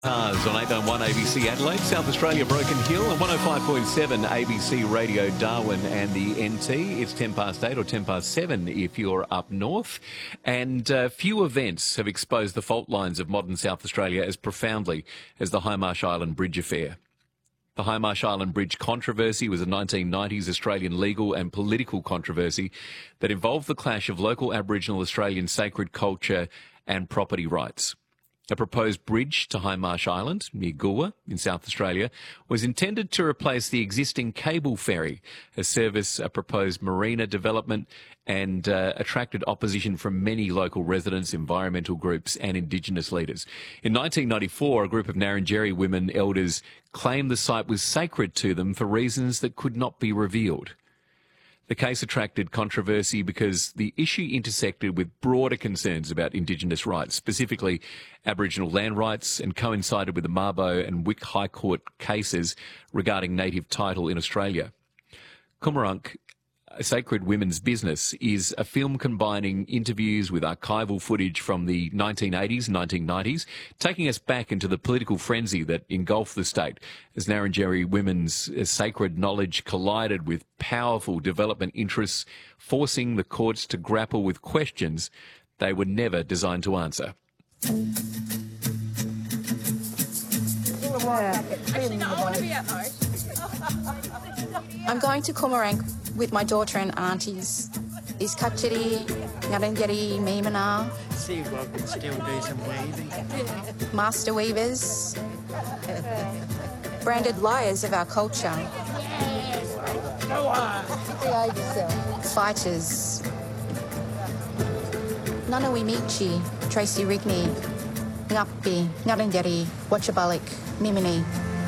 Cars on 891 ABC Adelaide, South Australia, Broken Hill, and 105.7 ABC Radio Darwin and the NT. It's 10 past 8 or 10 past 7 if you're up north. And few events have exposed the fault lines of modern South Australia as profoundly as the Hindmarsh Island Bridge affair. The Hindmarsh Island Bridge controversy was a 1990s Australian legal and political controversy that involved the clash of local Aboriginal Australian sacred culture and property rights. A proposed bridge to Hindmarsh Island, near Goolwa, in South Australia, was intended to replace the existing cable ferry, a service, a proposed marina development, and attracted opposition from many local residents, environmental groups and Indigenous leaders. In 1994, a group of Ngarrindjeri women elders claimed the site was sacred to them for reasons that could not be revealed. The case attracted controversy because the issue intersected with broader concerns about Indigenous rights, specifically Aboriginal land rights, and coincided with the Mabo and Wick High Court cases regarding native title in Australia. Coomeraunc, A Sacred Women's Business, is a film combining interviews with archival footage from the 1980s and 1990s, taking us back into the political frenzy that engulfed the state as Ngarrindjeri women's sacred knowledge collided with powerful development interests, forcing the courts to grapple with questions they were never designed to answer. I'm going to Coomeraunc with my daughter and aunties. Is Katcheri, Ngarrindjeri, Meemana. See if I can still do some weaving. Master weavers. Branded liars of our culture. Fighters. Nanawimichi, Tracy Rigney, Ngappi, Ngarrindjeri, Wotjobaluk, Mimini.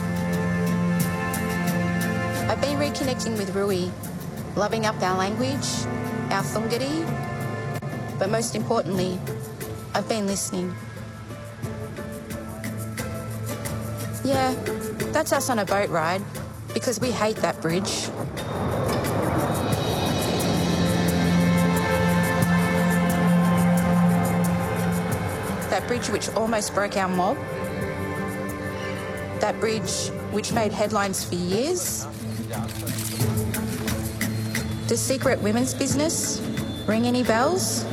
I've been reconnecting with Rui, loving up our language, our Thungari, but most importantly, I've been listening. Yeah, that's us on a boat ride, because we hate that bridge. That bridge which almost broke our mob. That bridge which made headlines for years. Does Secret Women's Business ring any bells?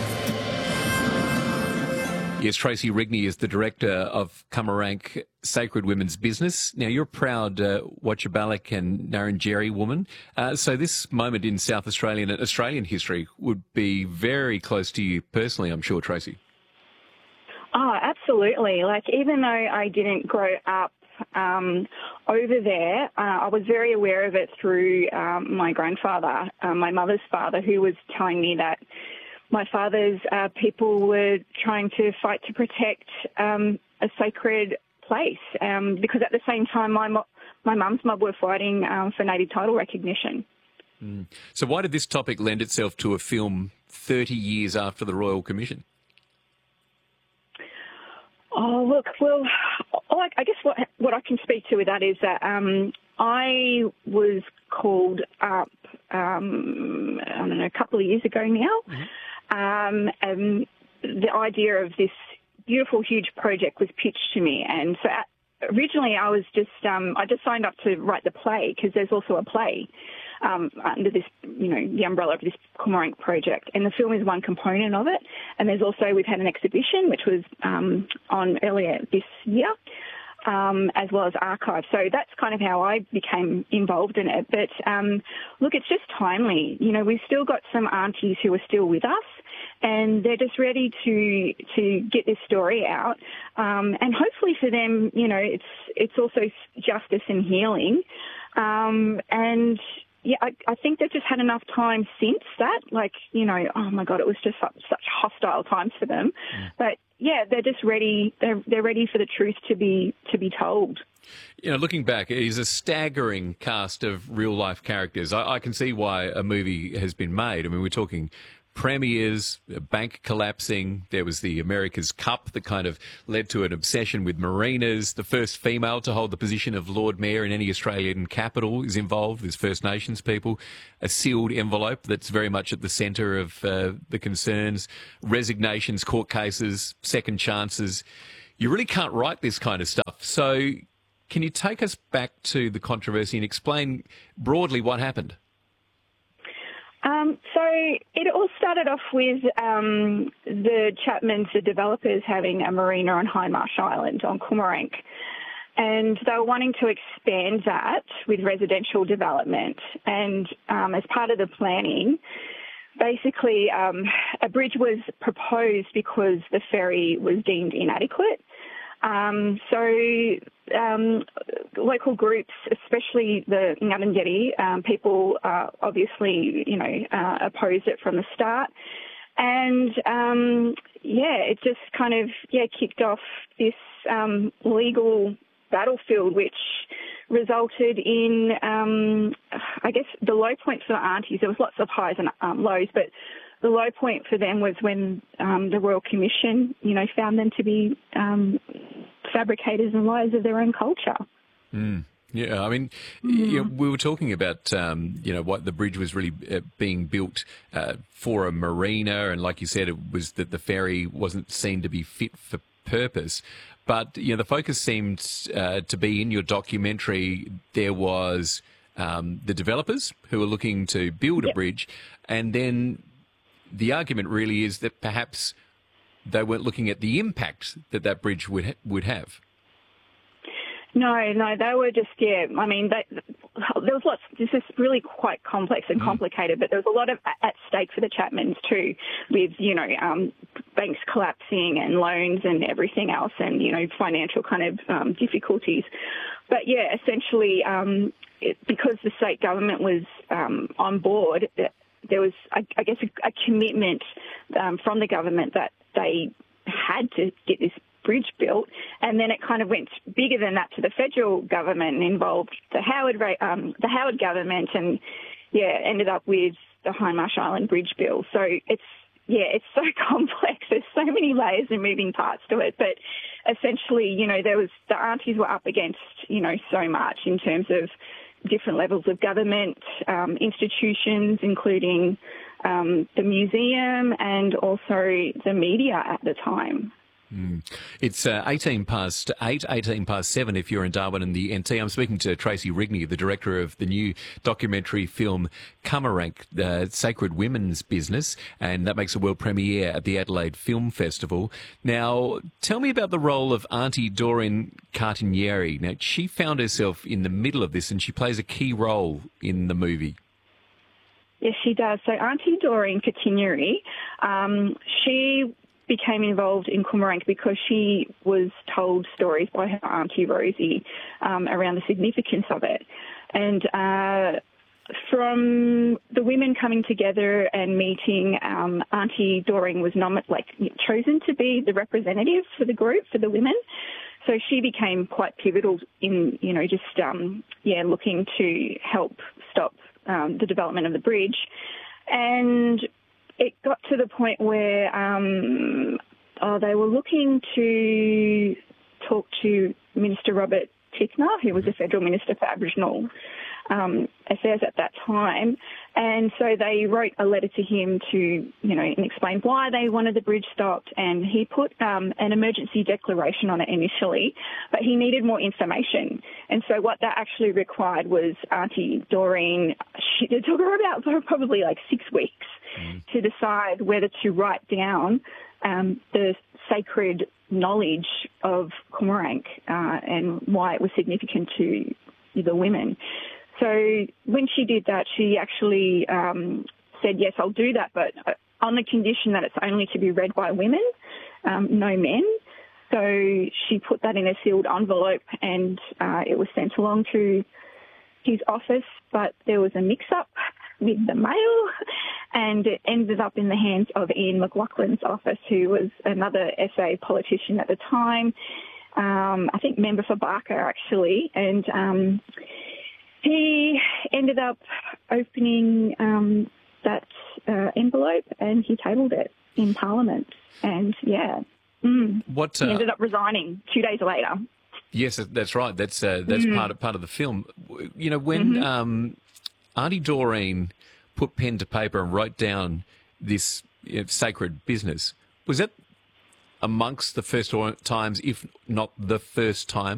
Yes, Tracy Rigney is the director of Coomeraunc Sacred Women's Business. Now, you're a proud Wotjobaluk and Ngarrindjeri woman. So this moment in South Australian and Australian history would be very close to you personally, I'm sure, Tracy. Oh, absolutely. Like, even though I didn't grow up over there, I was very aware of it through my grandfather, my mother's father, who was telling me that my father's people were trying to fight to protect a sacred place, because at the same time my mum's mob were fighting for native title recognition. Mm. So why did this topic lend itself to a film 30 years after the Royal Commission? Oh, look, well, I guess what I can speak to with that is that I was called up, I don't know, a couple of years ago now, and the idea of this beautiful, huge project was pitched to me. And so originally I was just, I just signed up to write the play, because there's also a play under this, the umbrella of this Coomeraunc project. And the film is one component of it. And there's also, we've had an exhibition, which was on earlier this year, as well as archive. So that's kind of how I became involved in it. But look, it's just timely. We've still got some aunties who are still with us, and they're just ready to get this story out. And hopefully for them, it's also justice and healing. And yeah, I think they've just had enough time since that. Oh my God, it was just such hostile times for them. But yeah, they're just ready. They're ready for the truth to be told. Looking back, it is a staggering cast of real life characters. I can see why a movie has been made. I mean, we're talking premiers, a bank collapsing. There was the America's Cup that kind of led to an obsession with marinas. The first female to hold the position of Lord Mayor in any Australian capital is involved. There's First Nations people. A sealed envelope that's very much at the centre of the concerns. Resignations, court cases, second chances. you really can't write this kind of stuff. So can you take us back to the controversy and explain broadly what happened? So it all started off with the Chapmans, the developers, having a marina on Hindmarsh Island on Cormorant. And they were wanting to expand that with residential development. And as part of the planning, basically a bridge was proposed because the ferry was deemed inadequate. Local groups, especially the Ngurrindjeri, people obviously, opposed it from the start. And, it just kind of, kicked off this legal battlefield, which resulted in, the low point for the aunties. There was lots of highs and lows, but the low point for them was when the Royal Commission, found them to be fabricators and liars of their own culture. Mm. Yeah, I mean, we were talking about, what the bridge was really being built for a marina, and like you said, it was that the ferry wasn't seen to be fit for purpose. But, the focus seemed to be in your documentary, there was the developers who were looking to build a bridge, and then the argument really is that perhaps they weren't looking at the impact that that bridge would have. No, they were just, there was lots, this is really quite complex and complicated, but there was a lot at stake for the Chapmans too, with, banks collapsing and loans and everything else and, financial kind of difficulties. But essentially, because the state government was on board, there was, I guess, a commitment from the government that they had to get this bridge built, and then it kind of went bigger than that to the federal government and involved the Howard government, and ended up with the Hindmarsh Island Bridge Bill. So it's so complex. There's so many layers and moving parts to it, but essentially, the aunties were up against, so much in terms of different levels of government, institutions, including the museum and also the media at the time. It's 18 past 7 if you're in Darwin and the NT. I'm speaking to Tracy Rigney, the director of the new documentary film Cormorant, the Sacred Women's Business, and that makes a world premiere at the Adelaide Film Festival. Now, tell me about the role of Auntie Doreen Cartinieri. Now, she found herself in the middle of this and she plays a key role in the movie. Yes, she does. So Auntie Doreen Cartinieri, she became involved in Cormorant because she was told stories by her Auntie Rosie around the significance of it. And from the women coming together and meeting, Auntie Doreen was chosen to be the representative for the group, for the women. So she became quite pivotal in, looking to help stop the development of the bridge. And it got to the point where they were looking to talk to Minister Robert Tickner, who was the Federal Minister for Aboriginal Affairs at that time. And so they wrote a letter to him to, and explain why they wanted the bridge stopped. And he put an emergency declaration on it initially, but he needed more information. And so what that actually required was Auntie Doreen, it took her about probably 6 weeks to decide whether to write down the sacred knowledge of Cormorant and why it was significant to the women. So when she did that, she actually said, yes, I'll do that, but on the condition that it's only to be read by women, no men. So she put that in a sealed envelope and it was sent along to his office, but there was a mix-up with the mail and it ended up in the hands of Ian McLaughlin's office, who was another SA politician at the time, I think member for Barker actually, and he ended up opening that envelope and he tabled it in Parliament. And, he ended up resigning 2 days later. Yes, that's right. That's part of the film. When Auntie Doreen put pen to paper and wrote down this sacred business, was that amongst the first times, if not the first time